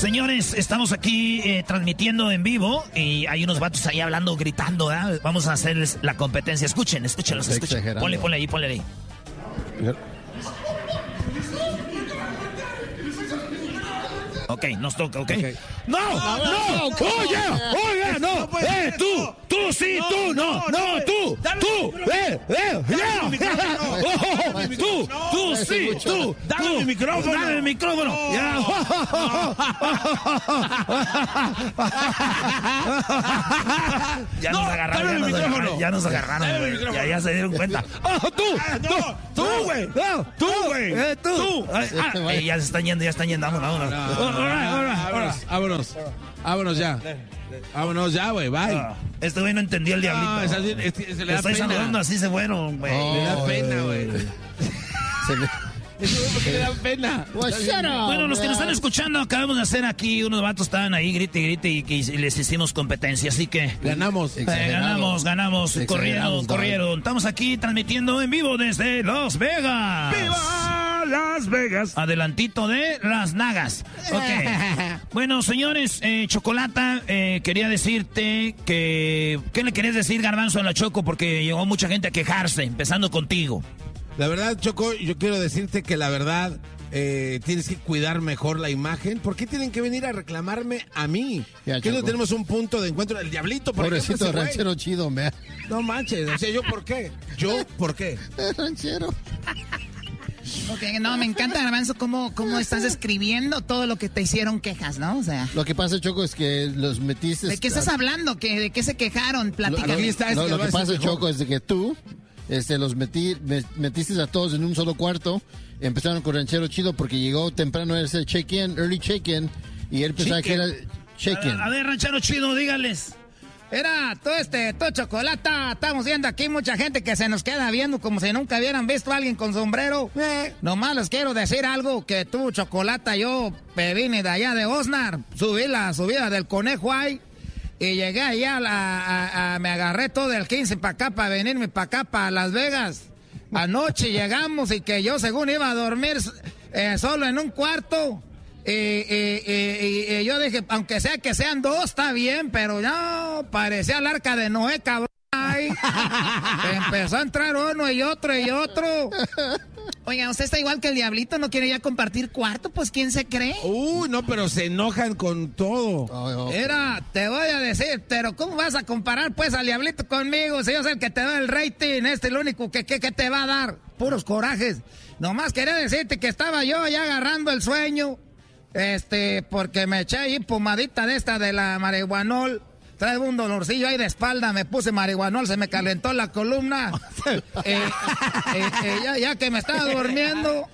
Señores, estamos aquí transmitiendo en vivo y hay unos vatos ahí hablando, gritando, ¿verdad? Vamos a hacerles la competencia. Escúchenlos. Ponle ahí. Ok, nos toca, ok. ¡No! ¡Oye! ¡No! ¡Tú sí! ¡Tú! ¡No! ¡Tú! ¡Tú sí! ¡Tú! ¡Dame mi micrófono! Ya nos agarraron. Ya se dieron cuenta. ¡Tú, güey! Ya se están yendo. Vámonos ya. Vámonos ya, güey, bye. Este güey no entendió el diablito. Se le da estoy pena. saludando, así se fueron, güey. Le da pena, güey. Le da pena. Bueno, los que nos están escuchando, acabamos de hacer aquí, unos vatos estaban ahí, grite y les hicimos competencia, así que... Ganamos. Ganamos, corrieron. Estamos aquí transmitiendo en vivo desde Las Vegas. ¡Viva Las Vegas! Adelantito de Las Nagas. Ok. Bueno, señores, Chocolata, quería decirte que... ¿Qué le querías decir, Garbanzo, a la Choco? Porque llegó mucha gente a quejarse, empezando contigo. La verdad, Choco, yo quiero decirte que la verdad tienes que cuidar mejor la imagen. ¿Por qué tienen que venir a reclamarme a mí? Ya, ¿Que no Choco. tenemos un punto de encuentro? El diablito, por Pobrecito ejemplo, ese ranchero güey. chido, me. No manches, o sea, ¿yo por qué? Ranchero. Ok, no, me encanta, Garbanzo, cómo estás describiendo todo lo que te hicieron quejas, ¿no? O sea, Lo que pasa, Choco, es que los metiste... ¿de qué estás hablando? ¿De qué se quejaron? Platícame. Aquí está, Lo que pasa, mejor. Choco, es de que tú los metiste a todos en un solo cuarto. Empezaron con ranchero chido porque llegó temprano ese early check-in, y él pensaba que era check-in. A ver, ranchero chido, dígales. Era todo Chocolata. Estamos viendo aquí mucha gente que se nos queda viendo como si nunca hubieran visto a alguien con sombrero. Nomás les quiero decir algo, que tú, Chocolata, yo me vine de allá de Osnar, subí la subida del Conejo ahí, y llegué allá, me agarré todo el 15 para acá, para venirme para acá, para Las Vegas. Anoche llegamos y que yo según iba a dormir solo en un cuarto. Y yo dije, aunque sea que sean dos, está bien, pero no, parecía el arca de Noé, cabrón. Ay, empezó a entrar uno y otro. Oiga, usted está igual que el diablito, no quiere ya compartir cuarto, pues ¿quién se cree? No, pero se enojan con todo. Te voy a decir, pero ¿cómo vas a comparar pues al diablito conmigo? Si yo soy el que te da el rating, el único que te va a dar, puros corajes. Nomás quería decirte que estaba yo ya agarrando el sueño. Porque me eché ahí pomadita de esta de la marihuanol. Trae un dolorcillo ahí de espalda, me puse marihuanol, se me calentó la columna. Ya que me estaba durmiendo,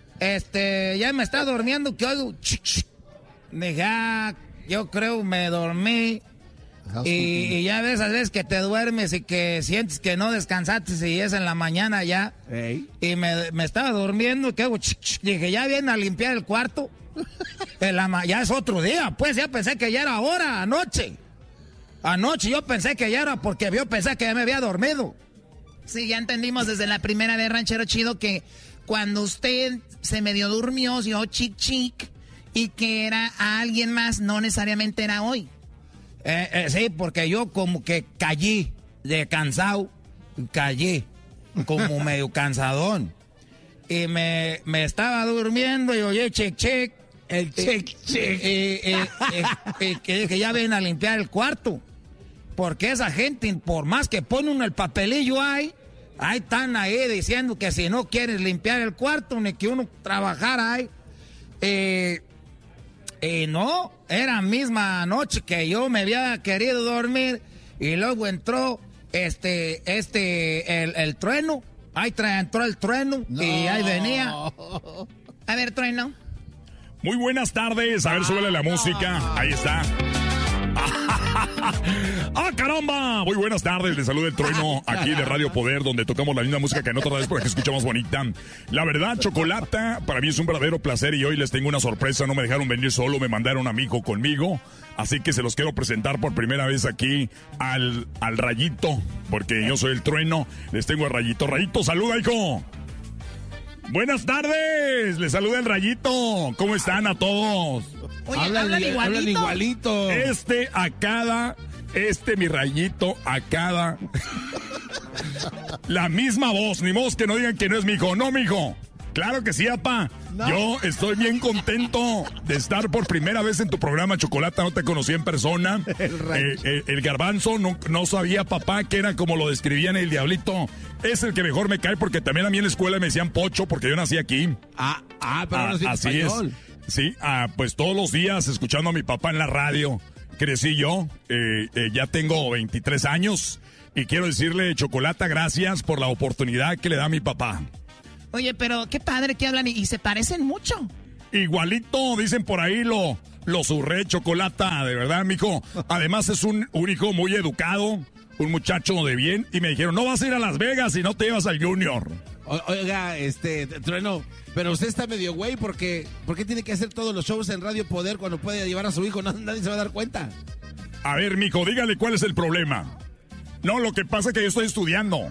que oigo, dije, yo creo me dormí. Y ya ves, a veces que te duermes y que sientes que no descansaste y es en la mañana ya. Y me estaba durmiendo, que hago, dije, ya viene a limpiar el cuarto. Ya es otro día, pues ya pensé que ya era hora, anoche yo pensé que ya era porque yo pensé que ya me había dormido. Sí, ya entendimos desde la primera vez, ranchero chido, que cuando usted se medio durmió, dio chic, y que era a alguien más, no necesariamente era hoy. Sí, porque yo como que callé de cansado, como medio cansadón. Y me estaba durmiendo y oye, check. El check. Que dije, ya ven a limpiar el cuarto. Porque esa gente, por más que pone uno el papelillo ahí están ahí diciendo que si no quieres limpiar el cuarto, ni que uno trabajara ahí. No, era misma noche que yo me había querido dormir y luego entró el trueno. Ahí entró el trueno y ahí venía. A ver, trueno. Muy buenas tardes. A ver, súbele la música. Ahí está. ¡Ah, caramba! Muy buenas tardes. Les saluda el trueno aquí de Radio Poder, donde tocamos la misma música que en otra vez porque escuchamos bonita. La verdad, Chocolata, para mí es un verdadero placer y hoy les tengo una sorpresa. No me dejaron venir solo, me mandaron un amigo conmigo. Así que se los quiero presentar por primera vez aquí al Rayito, porque yo soy el trueno. Les tengo a Rayito. Rayito, saluda, hijo. Buenas tardes, les saluda el Rayito. ¿Cómo están a todos? Oye, hablan igualito. Mi Rayito a cada. La misma voz, ni modo que no digan que no es mi hijo. No, mijo. Claro que sí, apa. No. Yo estoy bien contento de estar por primera vez en tu programa, Chocolata. No te conocí en persona. El Garbanzo no sabía, papá, que era como lo describían el Diablito. Es el que mejor me cae porque también a mí en la escuela me decían Pocho porque yo nací aquí. Pero no soy así español. Es. Sí, pues todos los días escuchando a mi papá en la radio. Crecí yo, ya tengo 23 años y quiero decirle, Chocolata, gracias por la oportunidad que le da a mi papá. Oye, pero qué padre que hablan y se parecen mucho. Igualito, dicen por ahí, lo surré, Chocolata, de verdad, mijo. Además es un hijo muy educado, un muchacho de bien, y me dijeron, no vas a ir a Las Vegas si no te llevas al Junior. Oiga, Trueno, pero usted está medio güey, ¿por qué tiene que hacer todos los shows en Radio Poder cuando puede llevar a su hijo? Nadie se va a dar cuenta. A ver, mijo, dígale cuál es el problema. No, lo que pasa es que yo estoy estudiando.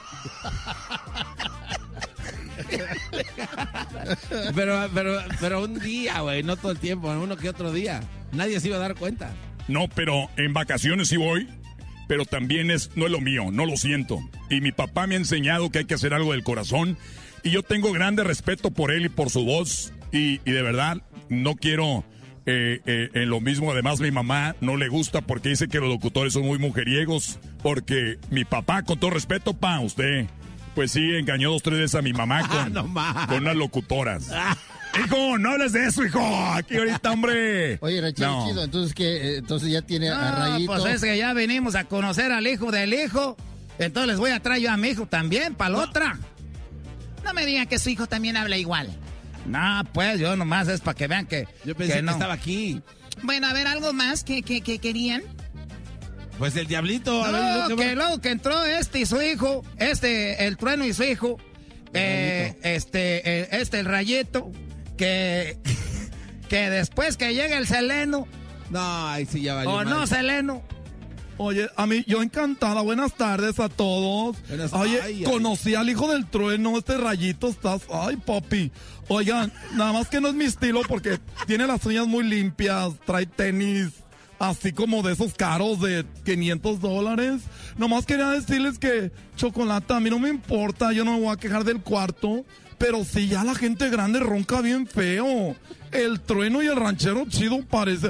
pero un día, güey, no todo el tiempo, uno que otro día. Nadie se iba a dar cuenta. No, pero en vacaciones sí voy, pero también no es lo mío, no lo siento. Y mi papá me ha enseñado que hay que hacer algo del corazón. Y yo tengo grande respeto por él y por su voz. Y de verdad, no quiero en lo mismo. Además, mi mamá no le gusta porque dice que los locutores son muy mujeriegos. Porque mi papá, con todo respeto, usted... Pues sí, engañó 2, 3 veces a mi mamá con unas locutoras. Hijo, no hables de eso, hijo. Aquí ahorita, hombre. Oye, Ranchero Chido, entonces ¿qué? Entonces ya tiene a Rayito. Pues es que ya venimos a conocer al hijo del hijo. Entonces les voy a traer yo a mi hijo también, para la otra. No me digan que su hijo también habla igual. No, pues yo nomás es para que vean que... Yo pensé que no estaba aquí. Bueno, a ver, ¿algo más que querían? Pues el Diablito. Luego que entró y su hijo, el Trueno y su hijo, el Rayito, que después que llega el Seleno. No, ahí sí ya valió. O no, Seleno. Oye, a mí, yo encantada, buenas tardes a todos. Oye, conocí al hijo del Trueno, Rayito, estás, ay papi. Oigan, nada más que no es mi estilo porque tiene las uñas muy limpias, trae tenis así como de esos caros de $500. Nomás quería decirles que, Chocolata, a mí no me importa, yo no me voy a quejar del cuarto, pero si ya la gente grande ronca bien feo. El Trueno y el Ranchero Chido parece...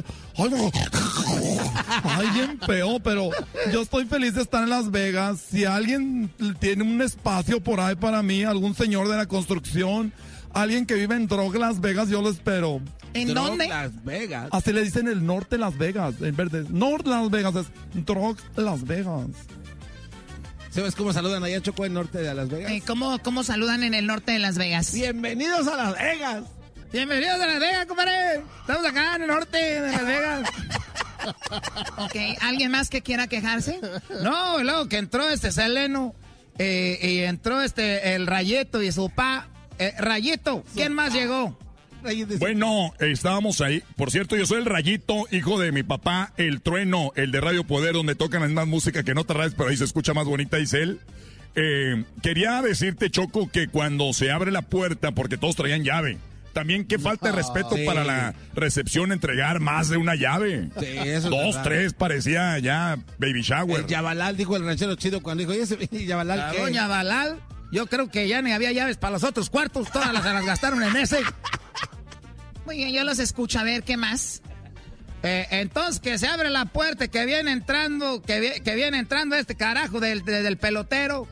Ay, bien feo, pero yo estoy feliz de estar en Las Vegas. Si alguien tiene un espacio por ahí para mí, algún señor de la construcción, alguien que vive en Drog Las Vegas, yo lo espero. ¿En dónde? Las Vegas. Así le dicen el norte Las Vegas, en verde. Norte Las Vegas es Drog Las Vegas. ¿Sabes cómo saludan allá, Choco, en norte de Las Vegas? ¿Cómo saludan en el norte de Las Vegas? Bienvenidos a Las Vegas. Bienvenidos a Las Vegas, compadre. Estamos acá en el norte de Las Vegas. Ok, ¿alguien más que quiera quejarse? No, luego que entró Seleno y entró el Rayito y su pa. Rayito, ¿quién más llegó? Bueno, estábamos ahí. Por cierto, yo soy el Rayito, hijo de mi papá, el Trueno, el de Radio Poder, donde tocan la misma música que en otras radios, pero ahí se escucha más bonita, dice él. Quería decirte, Choco, que cuando se abre la puerta, porque todos traían llave, también qué falta de respeto para la recepción entregar más de una llave. Sí, eso 2, 3, parecía ya baby shower. El Yabalal, dijo el Ranchero Chido cuando dijo, ¿y ese Yabalal qué? Doña Balal, yo creo que ya ni había llaves para los otros cuartos, todas se las gastaron en ese. Muy bien, yo los escucho, a ver, ¿qué más? Entonces que se abre la puerta, que viene entrando, este carajo del pelotero.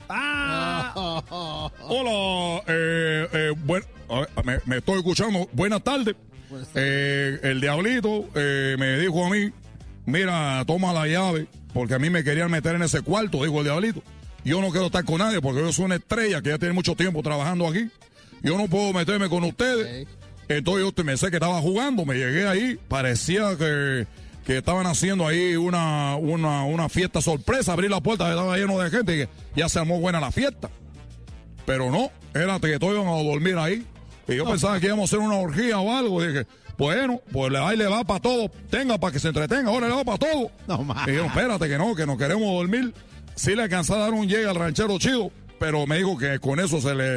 Hola, bueno, me estoy escuchando. Buenas tardes. El Diablito me dijo a mí, mira, toma la llave, porque a mí me querían meter en ese cuarto, dijo el Diablito. Yo no quiero estar con nadie porque yo soy una estrella que ya tiene mucho tiempo trabajando aquí. Yo no puedo meterme con ustedes. Entonces yo me sé que estaba jugando, me llegué ahí, parecía que estaban haciendo ahí una fiesta sorpresa, abrí la puerta, estaba lleno de gente y ya se armó buena la fiesta. Pero no, era que todos iban a dormir ahí. Y yo pensaba que íbamos a hacer una orgía o algo. Dije, bueno, pues ahí le va para todo, tenga para que se entretenga, ahora le va para todo. No más. Y dijeron, espérate que no queremos dormir. Sí le alcanzé a dar un llegue al Ranchero Chido, pero me dijo que con eso se le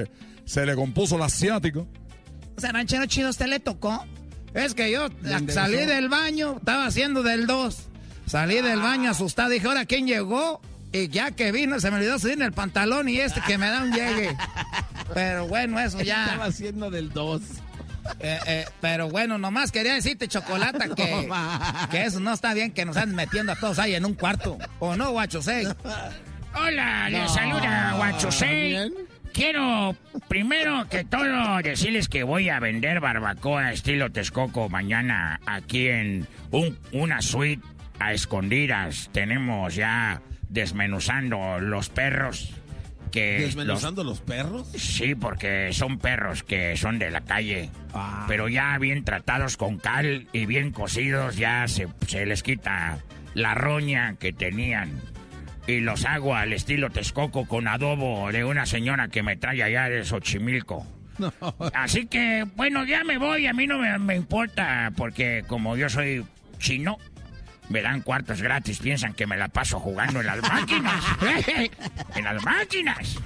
Se le compuso el asiático. O sea, ranchero chido, ¿usted le tocó? Es que yo salí del baño, estaba haciendo del 2. Salí del baño asustado, dije, ¿ahora quién llegó? Y ya que vino, se me olvidó subir en el pantalón y que me da un llegue. Pero bueno, eso ya... Estaba haciendo del 2. Pero bueno, nomás quería decirte, Chocolata, que eso no está bien, que nos andan metiendo a todos ahí en un cuarto. ¿O no, Guachusei? Hola, les saluda Guachusei. Quiero, primero que todo, decirles que voy a vender barbacoa estilo Texcoco mañana aquí en una suite a escondidas. Tenemos ya desmenuzando los perros. ¿Desmenuzando los perros? Sí, porque son perros que son de la calle. Pero ya bien tratados con cal y bien cocidos, ya se les quita la roña que tenían. Y los hago al estilo Texcoco con adobo de una señora que me trae allá de Xochimilco. No. Así que, bueno, ya me voy. A mí no me importa, porque como yo soy chino, me dan cuartos gratis. Piensan que me la paso jugando en las máquinas. ¡En las máquinas!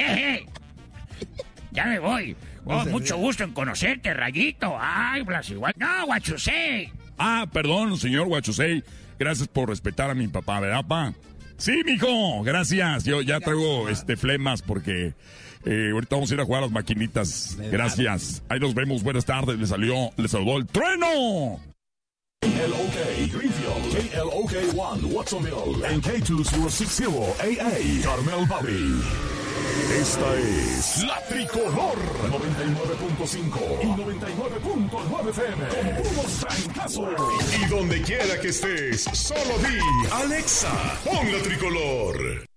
Ya me voy. Oh, mucho gusto en conocerte, Rayito. Ay, Blas, igual. No, Guachusei. Perdón, señor Guachusei. Gracias por respetar a mi papá, ¿verdad, pa? Sí, mijo, gracias. Yo ya traigo flemas porque ahorita vamos a ir a jugar a las maquinitas. Gracias. Ahí nos vemos. Buenas tardes. Le saludó el trueno. KLOK Greenfield, KLOK 1 Watsonville, and K260 AA Carmel Valley. Esta es La Tricolor 99.5 y 99.9 FM con puros trancazos. Y donde quiera que estés, solo di Alexa, pon La Tricolor.